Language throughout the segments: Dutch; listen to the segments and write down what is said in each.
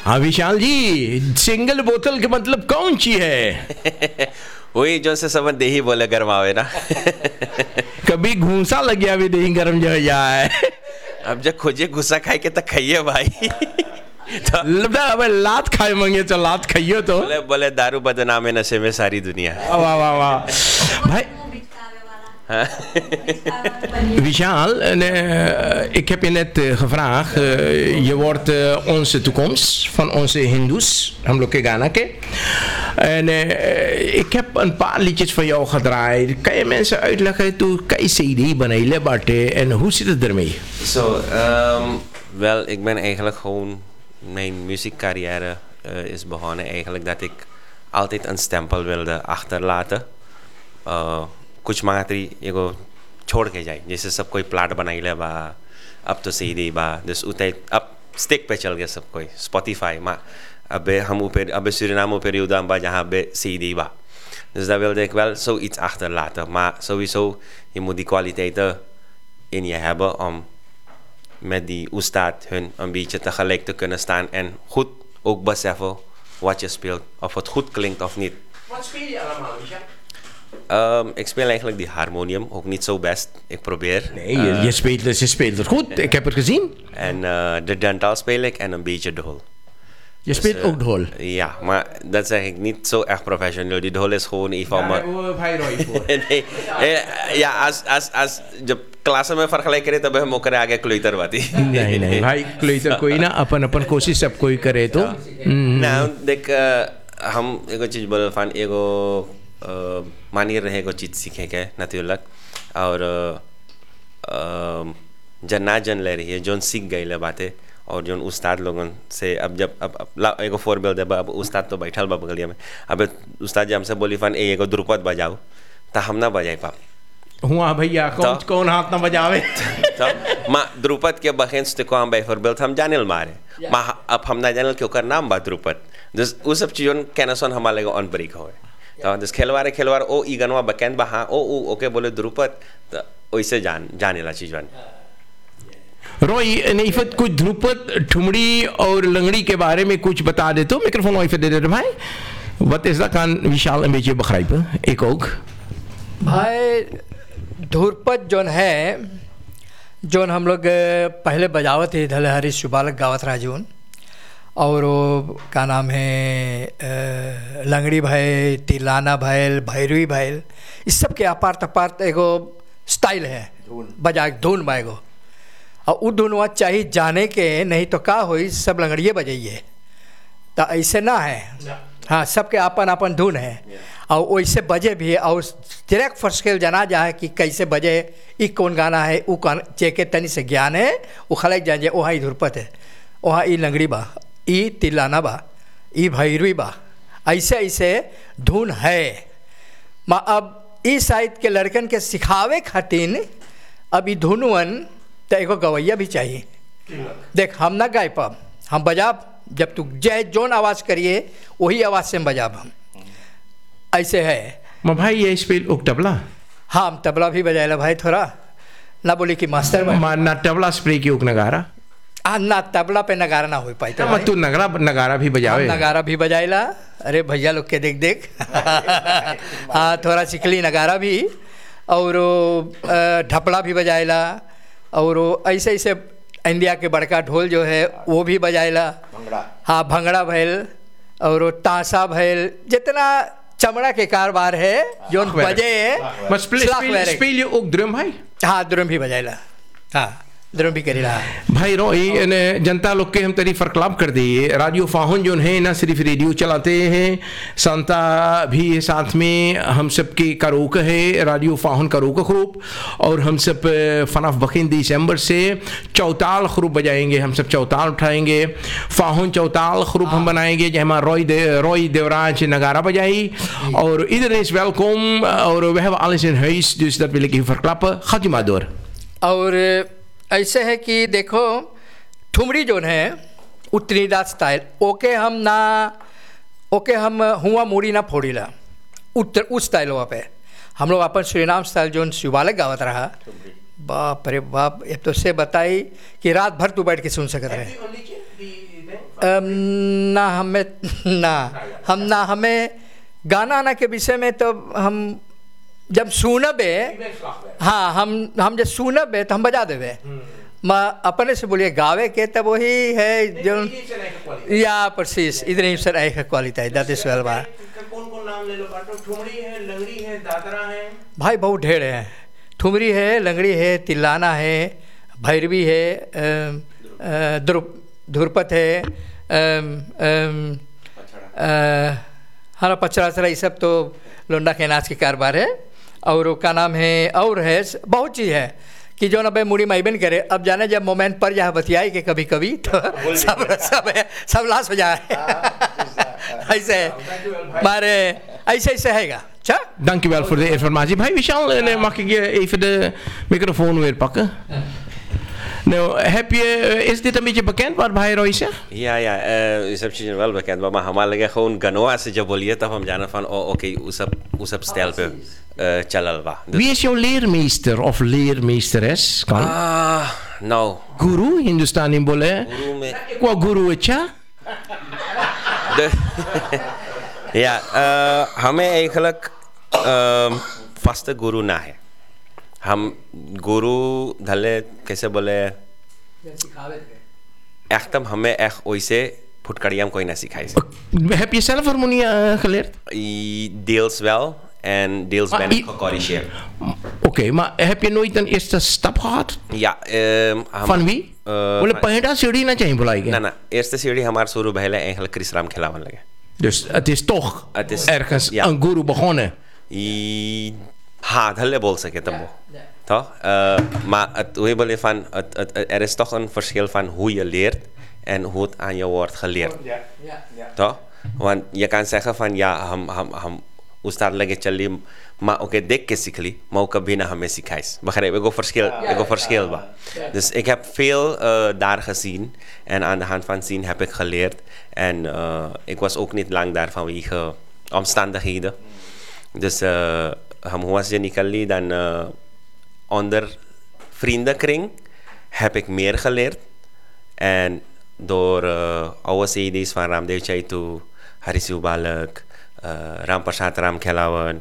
हाँ विशाल जी, सिंगल बोतल के मतलब कौन सी है? वही जो से सब दही बोले गरमावे ना। कभी घूसा लग गया भी दही गरम जो जाए। अब जब खोजे गुस्सा खाए के तो खाइए भाई। तो अब लात खाए मंगे तो लात खाइयो तो बोले दारू बदनाम है नशे में सारी दुनिया। वाह वाह वाह भाई. Vishal, ik heb je net gevraagd, je wordt onze toekomst van onze hindoes, हम लोग के गाना के. En ik heb een paar liedjes van jou gedraaid. Kan je mensen uitleggen hoe kan je CD बनाइले बाटे en hoe zit het ermee? Wel, ik ben eigenlijk gewoon, mijn muziekcarrière is begonnen eigenlijk dat ik altijd een stempel wilde achterlaten. कुछ मात्री एगो छोड़ के जाए, जैसे सब कोई प्लाट बनाई ले बा, अब तो सीधी बा, जैसे उतने अब स्टिक पे चल गया सब कोई स्पॉटिफाई मा, अबे हम ऊपर अबे Suriname ऊपर उदाम बा जहाँ बे CD बा, dus daar wilde ik wel zoiets achterlaten, maar sowieso je moet die kwaliteiten in je hebben om met die oestaat hun een beetje tegelijk te kunnen staan en goed ook beseffen wat je speelt, of het goed klinkt of niet. Wat speel je allemaal, Micha? Ik speel eigenlijk die harmonium, ook niet zo best. Ik probeer. Nee, je speelt het goed. Ik heb het gezien. En de dental speel ik en een beetje dhol. Je speelt ook dhol? Ja, maar dat zeg ik niet zo echt professioneel. Die dhol is gewoon een van mijn... nee, ja, als जब क्लास में फर्क करे तब हम ओकरे आगे क्लूटर बाती. नहीं भाई क्लूटर कोई ना, अपन कोशिश सब कोई करे तो. ना देख हम एगो चीज बोल फान एगो मानिए रहेगो चीज सीखे के नतीलक और जन ना जन ले रही है जोन सीख गई ले बातें और जोन उस्ताद लोगों से अब जब अब एगो फोर बेल दे अब उस्ताद तो बैठल बा बगलिया में, अब उस्ताद जी हमसे बोली फान एगो ध्रुपद बजाओ तो हम ना बजाई पाप हुआ भैया कौन हाथ ना बजावे. तो माँ ध्रुपद के बखेंस को हम बैफर बेल हम जाने मारे माँ अब हम ना जाने क्यों कर नाम बा ध्रुपद, वो सब चीज़ों कैनसन हमारे को ऑन ब्रेक हो तो जिस खेलवारे ओ ई गनवा बकैन बा हाँ ओ ओके बोले ध्रुपद तो वैसे जाने ला चीज़ बन. रोई नईफत कुछ ध्रुपद ठुमड़ी और लंगड़ी के बारे में कुछ बता दे तो मिक्रोफोन वाइफत दे दे भाई. वत इस कान विशाल अम्बेचे बखराई पर एक ओग भाई ध्रुपद जोन है जोन हम लोग पहले बजावत है धलहरी सुबालक गावत राजून और क्या नाम है लंगड़ी भैल तिलाना भैल भैरवी भैल इस सब के अपार्थ अपार्थ एगो स्टाइल है बजा धुन में एगो और वो धुनवा चाहिए जाने के नहीं तो का हो सब लंगड़िए बजाइए तो ऐसे ना है. हाँ सबके अपन अपन धुन है और वैसे बजे भी और डायरेक्ट फर्स्ट खेल जाना जाए कि कैसे बजे ये कौन गाना है वो कौन चेके तनी से ज्ञान है वो खलक जाए वहाँ ही ध्रुपद है वहाँ ई लंगड़ी बा ई तिलाना बा ई भैरवी बा ऐसे ऐसे धुन है. माँ अब इस साइड के लड़कन के सिखावे खातिर अब ई धुनवन तो एगो गवैया भी चाहिए. देख हम ना गाय पाब हम बजाब जब तू जय जोन आवाज़ करिए वही आवाज़ से हम बजाब हम ऐसे है. भाई ये स्पेल उक तबला हाँ हम तबला भी बजाएला भाई थोड़ा ना बोली कि मास्टर ना तबला स्प्रे की उक नगारा ना तबला पे नगारा ना हो पाई तो तू नगारा भी बजावे. नगारा भी बजाएला अरे भैया लोग के देख हाँ थोड़ा सिखली नगारा भी और ढपला भी बजाएला और ऐसे ऐसे इंडिया के बड़का ढोल जो है वो भी बजाएला. हाँ भंगड़ा भैल और ताशा भैल जितना चमड़ा के कारोबार है जो बजे स्पेल उक ड्रम भाई. हाँ ड्रम भी बजाएला. हाँ ड्रम भी करेला भाई रोई ने जनता लोग के हम तरी फरकलाब कर दिए. रेडियो फाहुन जो है ना सिर्फ रेडियो चलाते हैं, संता भी साथ में हम सब की करोक है रेडियो फाहुन करोक ख्रूप और हम सब फनाफ बखीन दिसंबर से चौताल ख्रूप बजाएंगे. हम सब चौताल उठाएंगे फाहुन चौताल ख्रूप हम बनाएंगे जहाँ रोई देवराज नगारा बजाई और इधर इज वेलकम और वह alles in huis dus dat wil ik even verklappen. gaat u maar door. और ऐसे है कि देखो ठुमरी जोन है उत्तरीदार स्टाइल ओके हम हुआ मूड़ी ना फोड़ीला उत्तर उस स्टाइल वहाँ पे हम लोग अपन सुरीनाम स्टाइल जोन शिवालक गावत रहा. बाप रे बाप ये तो से बताई कि रात भर तू बैठ के सुन सकते हैं. ना हमें गाना के विषय में तो हम जब सुनबे, हाँ हम जब सुनबे तो हम बजा देवे। मैं अपने से बोलिए गावे के तब वही है जो या प्रसीस इतने ही सर एक क्वालिटी है। दैट इज वेल बा। कौन नाम ले लो बाटो? ठुमरी है, लंगड़ी है, दादरा है, भाई बहुत ढेर है। ठुमरी है, लंगड़ी है, तिल्लाना है, भैरवी है, ध्रुपद है, हाँ पचड़ा ये सब तो लोंडा के नाच के कारोबार है। और का नाम है और है बहुत चीज़ है कि जो ना भाई मुड़ी माइबन करे। अब जाने जब मोमेंट पर जा बतियाई के कभी कभी तो सब लाश हो जाए। ऐसे मारे ऐसे हैगा. Tja? Dankjewel voor de informatie. Hey Vishal, mag ik je even de microfoon weer pakken? Nou, is dit een beetje bekend wat Bhai Roy zegt? Ja, is सब चीज़ें wel bekend, maar हमारे लगे gewoon गनवा से जब बोलिए तब हम जाना van oké, उस सब stijl पे चलल बा. Wie is jouw leermeester of leermeesteres? Nou. Guru, Hindustani बोले. Guru में. Qua guru अच्छा? Ja, हमें eigenlijk vaste guru ना है. हम गुरु धले कैसे बोले एकदम हमें echt ओइसे फुटकड़ियाँ कोई ना सिखाई. Heb je zelf harmonie geleerd? Deels wel en deels ben ik gecorrigeerd. Oké, maar heb je nooit een eerste stap gehad? Ja. Van wie? बोले पहला सीढ़ी ना चाहिए बुलाएंगे. ना eerste सीढ़ी हमारे शुरू पहले eigenlijk Chris Ram खिलावन लगे. Dus het is toch ergens een guru begonnen. हाँ धल्ले बोल सके तब वो toch maar hoe je van er is toch een verschil van hoe je leert en hoe het aan je wordt geleerd toch want je kan zeggen van ja हम ustad lege चली maar oké देख के सीख ली maar ook कभी ना हमें सिखाइस begrijp ik verschil ba dus ik heb veel daar gezien en aan de hand van zien heb ik geleerd en ik was ook niet lang daar vanwege omstandigheden dus हम हुआ से निकल ली dan onder vriendenkring heb ik meer geleerd en door oude CD's van Ramdev Chaitu, Hari Shiv Balak, Ram Prasad Ram Khelawan,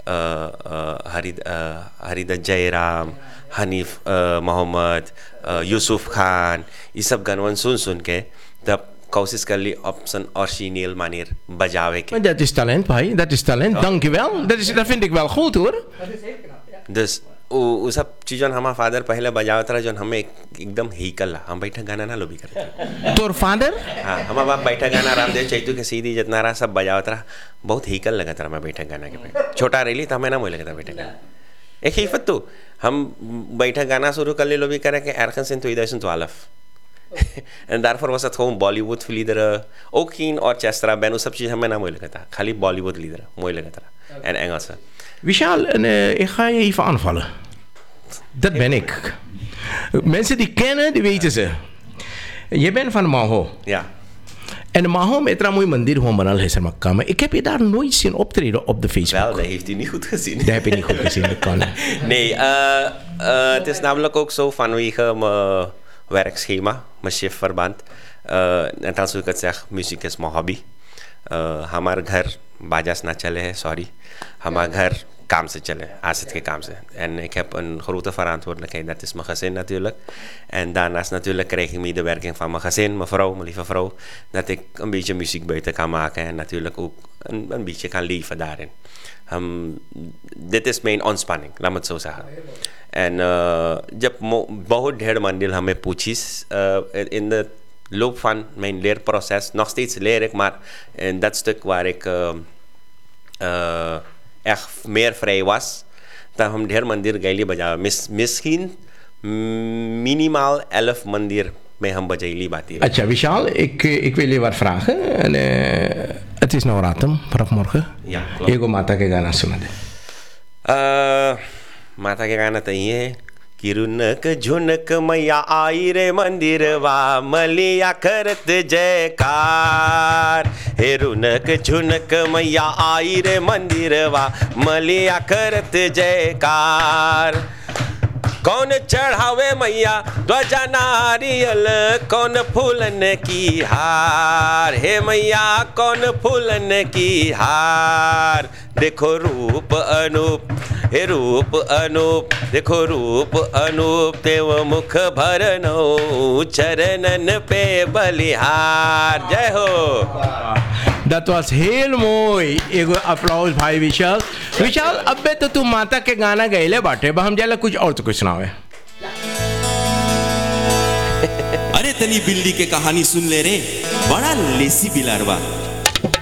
Harida Jairam, Hanif Mohammed, Yusuf Khan, ये सब गानों सुन के तब कोशिश कर ली op zijn origineel manier बजावे के. Dat is talent, भाई. Dat is talent. Dankjewel. Dat vind ik wel goed, hoor. Dus वो सब चीज़ों हमारा फादर पहले बजावता रहा जो हमें एकदम हीकल हम बैठा गाना ना लोभी करते. तोर फादर? हाँ हमारा बाप बैठा गाना रामदेव चैतू के सीधी जितना रहा सब बजावता रहा बहुत हीकल लगा था मैं बैठा गाना के पे छोटा रेली था मैं ना मोल लगा था बैठा गाना एक ही फत्तू हम बैठा गाना शुरू कर ले लोभी करे के ergens in 2012 en daarvoor was het gewoon Bollywood liederen ook geen orchestra band सब चीज़ हमें ना मोल लगा था खाली Bollywood liederen मोल लगा था en Engelse. Vishal, ik ga je even aanvallen. Dat ben ik. Mensen die kennen, die weten ze. Je bent van Maho. Ja. En Maho met een mooi mandir gewoon banal is er Makka. Maar ik heb je daar nooit zien optreden op de Facebook. Wel, dat heeft u niet goed gezien. Dat heb je niet goed gezien, dat kan. Nee, het is namelijk ook zo vanwege mijn werkschema, mijn shiftverband. En als ik het zeg, muziek is mijn hobby. हमारे घर बाजास ना चले है sorry हमारे घर काम से चले आसित के काम से en ik heb een grote verantwoordelijkheid dat is mijn gezin natuurlijk en daarnaast natuurlijk krijg ik medewerking van mijn gezin mijn vrouw mijn lieve vrouw dat ik een beetje muziek buiten kan maken en natuurlijk ook een beetje kan leven daarin dit is mijn ontspanning laat me het zo zeggen en जब बहुत ढेर मंदिर हमें पूछी in de loop van mijn leerproces nog steeds leer ik maar in dat stuk waar ik echt meer vrij was dan हम ढेर मंदिर गैली बजा misschien minimaal 11 मंदिर में हम बजैली बाती. अच्छा विशाल ik wil je wat vragen en het is nou ratem vanaf morgen. Ja klopt. Ego माता के गाना सुना दे. माता के गाना तो ये है किरुनक झुनक मैया आई रे मंदिरवा मलिया करत जयकार हे रुनक झुनक मैया आई रे मंदिरवा मलिया करत जयकार कौन चढ़ावे मैया ध्वजा नारियल, कौन फूलन की हार, हे मैया कौन फूलन की हार। देखो रूप अनूप, हे रूप अनूप, देखो रूप अनूप, देव मुख भरनो चरणन पे बलिहार। जय हो। That was Hail Moy. एगो अप्लॉज भाई विशाल। विशाल अबे तो तू माता के गाना गैले बाटे, बा हम जाला कुछ और तो कुछ सुनावे। अरे तनी बिल्ली के कहानी सुन ले रे, बड़ा लेसी बिलारवा।